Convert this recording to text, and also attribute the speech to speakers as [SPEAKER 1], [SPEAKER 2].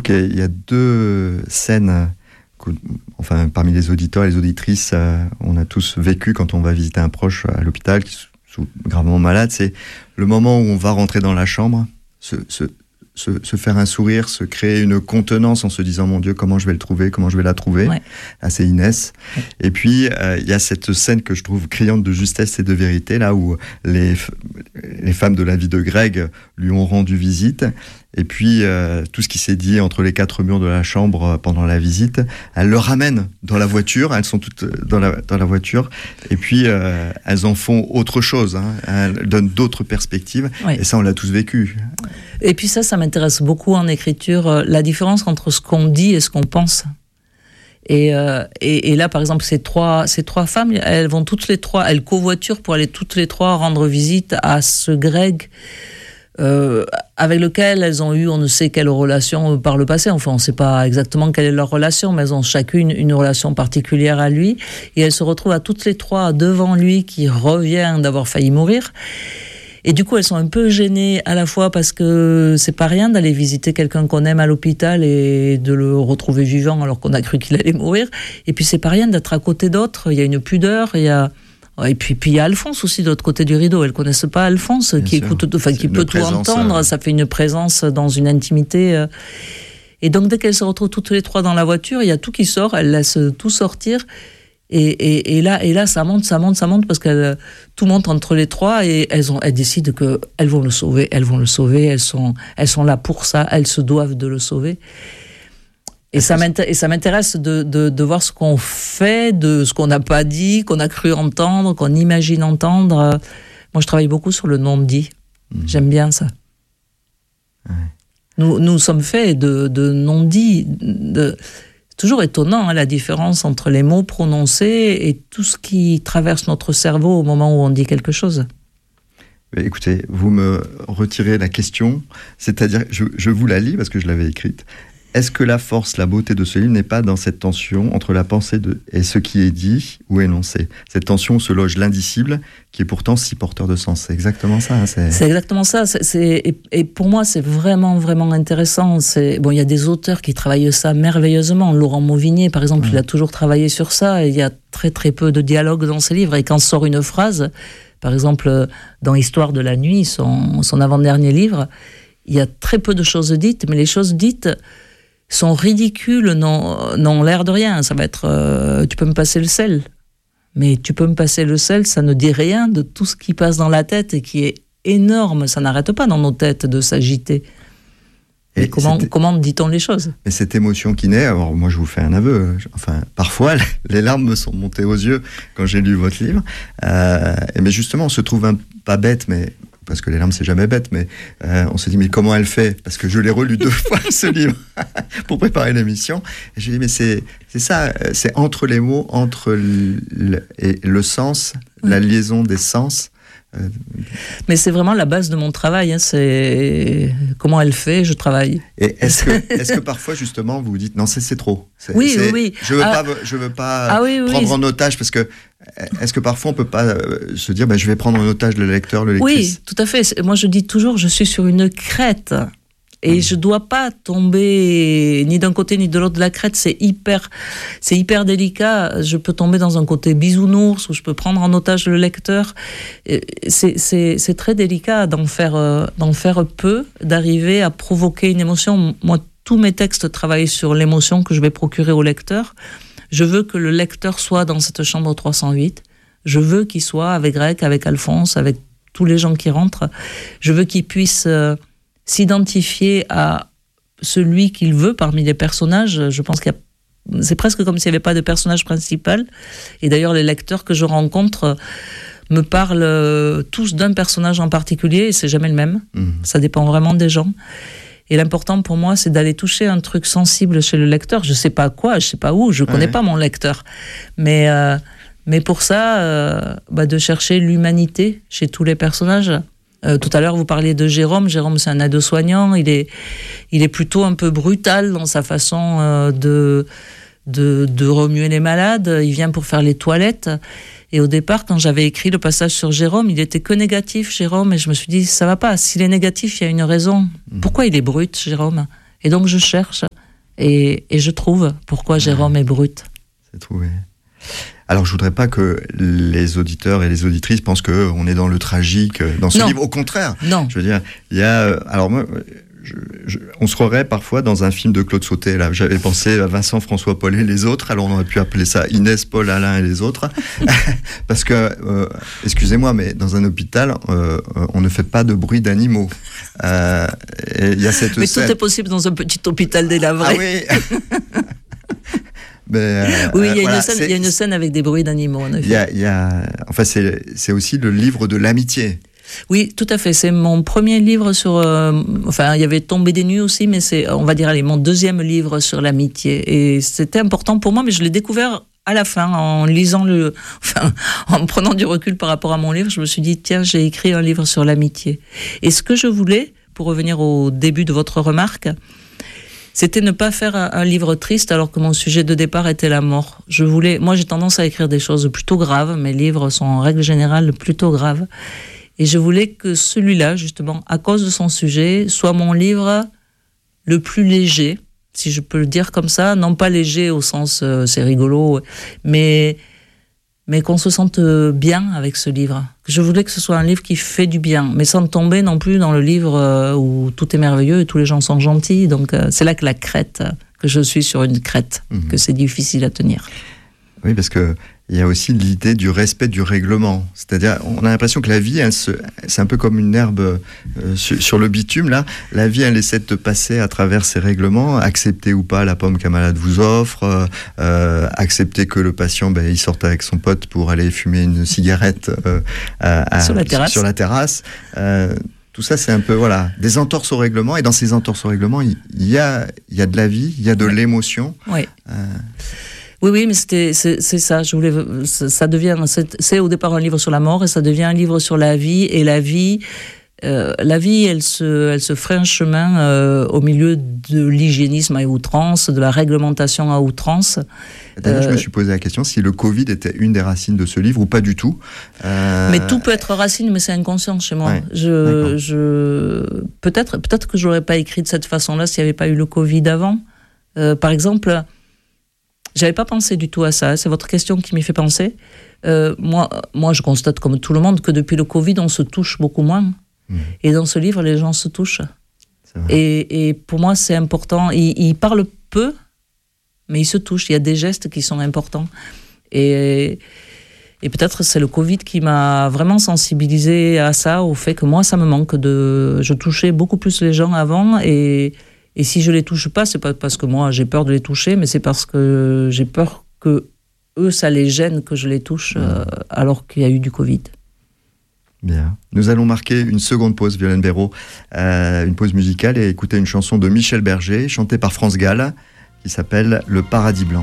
[SPEAKER 1] trouve qu'il y a deux scènes, enfin, parmi les auditeurs et les auditrices, on a tous vécu quand on va visiter un proche à l'hôpital qui est gravement malade. C'est le moment où on va rentrer dans la chambre, se faire un sourire, se créer une contenance en se disant « Mon Dieu, comment je vais le trouver, comment je vais la trouver ?» C'est Inès. Ouais. Et puis, il y a cette scène que je trouve criante de justesse et de vérité, là où les femmes de la vie de Greg lui ont rendu visite. Et puis, tout ce qui s'est dit entre les quatre murs de la chambre pendant la visite, elle le ramène dans la voiture. Elles sont toutes dans la voiture. Et puis, elles en font autre chose. Elles donnent d'autres perspectives. Oui. Et ça, on l'a tous vécu.
[SPEAKER 2] Et puis ça m'intéresse beaucoup en écriture, la différence entre ce qu'on dit et ce qu'on pense. Et là, par exemple, ces trois femmes, elles vont toutes les trois, elles covoiturent pour aller toutes les trois rendre visite à ce Greg, avec lequel elles ont eu on ne sait quelle relation par le passé. Enfin, on ne sait pas exactement quelle est leur relation, mais elles ont chacune une relation particulière à lui. Et elles se retrouvent à toutes les trois devant lui qui revient d'avoir failli mourir. Et du coup, elles sont un peu gênées à la fois parce que c'est pas rien d'aller visiter quelqu'un qu'on aime à l'hôpital et de le retrouver vivant alors qu'on a cru qu'il allait mourir. Et puis c'est pas rien d'être à côté d'autres. Il y a une pudeur, et puis il y a Alphonse aussi de l'autre côté du rideau. Elles connaissent pas Alphonse qui écoute, enfin qui peut tout entendre. Ça fait une présence dans une intimité. Et donc dès qu'elles se retrouvent toutes les trois dans la voiture, il y a tout qui sort. Elles laissent tout sortir. Et là, ça monte parce que tout monte entre les trois et elles décident qu'elles vont le sauver. Elles sont là pour ça. Elles se doivent de le sauver. Et ça m'intéresse de voir ce qu'on fait, de ce qu'on n'a pas dit, qu'on a cru entendre, qu'on imagine entendre. Moi, je travaille beaucoup sur le non-dit. J'aime bien ça. Ouais. Nous sommes faits de non-dit, toujours étonnant, la différence entre les mots prononcés et tout ce qui traverse notre cerveau au moment où on dit quelque chose.
[SPEAKER 1] Écoutez, vous me retirez la question, c'est-à-dire, je vous la lis parce que je l'avais écrite. Est-ce que la force, la beauté de ce livre n'est pas dans cette tension entre la pensée et ce qui est dit ou énoncé ? Cette tension où se loge l'indicible, qui est pourtant si porteur de sens. C'est exactement ça.
[SPEAKER 2] C'est exactement ça. Et pour moi, c'est vraiment, vraiment intéressant. Il y a des auteurs qui travaillent ça merveilleusement. Laurent Mauvigné, par exemple, il a toujours travaillé sur ça. Il y a très, très peu de dialogue dans ses livres. Et quand sort une phrase, par exemple, dans Histoire de la nuit, son avant-dernier livre, il y a très peu de choses dites, mais les choses dites sont ridicules, n'ont l'air de rien. Ça va être tu peux me passer le sel. Mais tu peux me passer le sel, ça ne dit rien de tout ce qui passe dans la tête et qui est énorme. Ça n'arrête pas dans nos têtes de s'agiter. Et comment dit-on les choses ?
[SPEAKER 1] Et cette émotion qui naît, alors moi je vous fais un aveu, parfois les larmes me sont montées aux yeux quand j'ai lu votre livre. Mais justement, on se trouve pas bête, mais parce que les larmes c'est jamais bête, mais on se dit mais comment elle fait ? Parce que je l'ai relu 2 fois ce livre pour préparer l'émission. Et j'ai dit mais c'est ça, c'est entre les mots, entre le sens, la liaison des sens.
[SPEAKER 2] Mais c'est vraiment la base de mon travail, c'est comment elle fait, je travaille.
[SPEAKER 1] Et est-ce que parfois justement vous vous dites non c'est trop.
[SPEAKER 2] Oui.
[SPEAKER 1] Je veux pas prendre en otage parce que est-ce que parfois on peut pas se dire je vais prendre en otage le lecteur, le lectrice ?
[SPEAKER 2] Oui, tout à fait. Moi je dis toujours je suis sur une crête. Et je dois pas tomber ni d'un côté ni de l'autre de la crête, c'est hyper délicat. Je peux tomber dans un côté bisounours où je peux prendre en otage le lecteur. C'est très délicat d'en faire peu, d'arriver à provoquer une émotion. Moi, tous mes textes travaillent sur l'émotion que je vais procurer au lecteur. Je veux que le lecteur soit dans cette chambre 308. Je veux qu'il soit avec Greg, avec Alphonse, avec tous les gens qui rentrent. Je veux qu'il puisse s'identifier à celui qu'il veut parmi les personnages. Je pense c'est presque comme s'il n'y avait pas de personnage principal. Et d'ailleurs, les lecteurs que je rencontre me parlent tous d'un personnage en particulier, et c'est jamais le même. Ça dépend vraiment des gens. Et l'important pour moi, c'est d'aller toucher un truc sensible chez le lecteur. Je sais pas quoi, je sais pas où, je connais pas mon lecteur. Mais pour ça, de chercher l'humanité chez tous les personnages. Tout à l'heure, vous parliez de Jérôme. Jérôme, c'est un aide-soignant. Il est plutôt un peu brutal dans sa façon de remuer les malades. Il vient pour faire les toilettes. Et au départ, quand j'avais écrit le passage sur Jérôme, il était que négatif, Jérôme. Et je me suis dit, ça va pas. S'il est négatif, il y a une raison. Pourquoi il est brut, Jérôme ? Et donc je cherche et je trouve pourquoi Jérôme est brut.
[SPEAKER 1] C'est trouvé. Alors, je voudrais pas que les auditeurs et les auditrices pensent qu'on est dans le tragique dans ce livre. Au contraire.
[SPEAKER 2] Non.
[SPEAKER 1] Je veux dire, il y a. Alors, moi, on se croirait parfois dans un film de Claude Sautet. Là, j'avais pensé à Vincent, François, Paul et les autres. Alors, on aurait pu appeler ça Inès, Paul, Alain et les autres. Parce que, excusez-moi, mais dans un hôpital, on ne fait pas de bruit d'animaux. Il y a cette
[SPEAKER 2] mais
[SPEAKER 1] scène.
[SPEAKER 2] tout est possible dans un petit hôpital délabré.
[SPEAKER 1] Ah oui. Mais,
[SPEAKER 2] oui, il y a une scène avec des bruits d'animaux, en effet.
[SPEAKER 1] Enfin, c'est aussi le livre de l'amitié.
[SPEAKER 2] Oui, tout à fait. C'est mon premier livre sur... enfin, il y avait Tomber des nues aussi, mais c'est, on va dire, mon deuxième livre sur l'amitié. Et c'était important pour moi, mais je l'ai découvert à la fin, en lisant en prenant du recul par rapport à mon livre. Je me suis dit, tiens, j'ai écrit un livre sur l'amitié. Et ce que je voulais, pour revenir au début de votre remarque, c'était ne pas faire un livre triste alors que mon sujet de départ était la mort. Moi, j'ai tendance à écrire des choses plutôt graves. Mes livres sont en règle générale plutôt graves. Et je voulais que celui-là, justement, à cause de son sujet, soit mon livre le plus léger, si je peux le dire comme ça. Non pas léger au sens c'est rigolo, mais qu'on se sente bien avec ce livre. Je voulais que ce soit un livre qui fait du bien, mais sans tomber non plus dans le livre où tout est merveilleux et tous les gens sont gentils. Donc c'est là que que je suis sur une crête, que c'est difficile à tenir.
[SPEAKER 1] Oui, parce que il y a aussi l'idée du respect du règlement. C'est-à-dire, on a l'impression que la vie, c'est un peu comme une herbe sur le bitume, là. La vie, elle essaie de te passer à travers ces règlements, accepter ou pas la pomme qu'un malade vous offre, accepter que le patient, il sorte avec son pote pour aller fumer une cigarette sur la terrasse. Tout ça, c'est un peu, des entorses au règlement. Et dans ces entorses au règlement, il y a de la vie, il y a de l'émotion.
[SPEAKER 2] Oui. Oui, mais c'est ça. Ça devient, c'est au départ un livre sur la mort et ça devient un livre sur la vie. Et la vie, elle se ferait un chemin au milieu de l'hygiénisme à outrance, de la réglementation à outrance.
[SPEAKER 1] D'ailleurs, je me suis posé la question si le Covid était une des racines de ce livre ou pas du tout.
[SPEAKER 2] Mais tout peut être racine, mais c'est inconscient chez moi.
[SPEAKER 1] Ouais,
[SPEAKER 2] peut-être que je n'aurais pas écrit de cette façon-là s'il n'y avait pas eu le Covid avant. Par exemple, j'avais pas pensé du tout à ça. C'est votre question qui m'y fait penser. Moi, je constate comme tout le monde que depuis le Covid, on se touche beaucoup moins. Et dans ce livre, les gens se touchent. Et pour moi, c'est important. Ils parlent peu, mais ils se touchent. Il y a des gestes qui sont importants. Et peut-être c'est le Covid qui m'a vraiment sensibilisée à ça, au fait que moi, ça me manque je touchais beaucoup plus les gens avant et si je les touche pas, c'est pas parce que moi j'ai peur de les toucher, mais c'est parce que j'ai peur que eux, ça les gêne que je les touche alors qu'il y a eu du Covid.
[SPEAKER 1] Bien. Nous allons marquer une seconde pause, Violaine Béraud, une pause musicale et écouter une chanson de Michel Berger, chantée par France Gall, qui s'appelle « Le paradis blanc ».